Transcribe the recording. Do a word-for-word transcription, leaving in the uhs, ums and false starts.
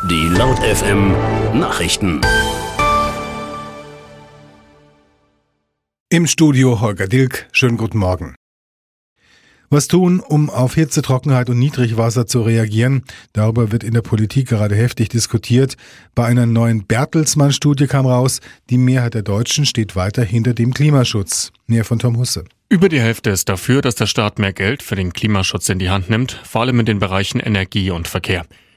Die Laut F M Nachrichten. Im Studio Holger Dilk. Schönen guten Morgen. Was tun, um auf Hitze, Trockenheit und Niedrigwasser zu reagieren? Darüber wird in der Politik gerade heftig diskutiert. Bei einer neuen Bertelsmann-Studie kam raus, die Mehrheit der Deutschen steht weiter hinter dem Klimaschutz. Mehr von Tom Husse. Über die Hälfte ist dafür, dass der Staat mehr Geld für den Klimaschutz in die Hand nimmt, vor allem in den Bereichen Energie und Verkehr.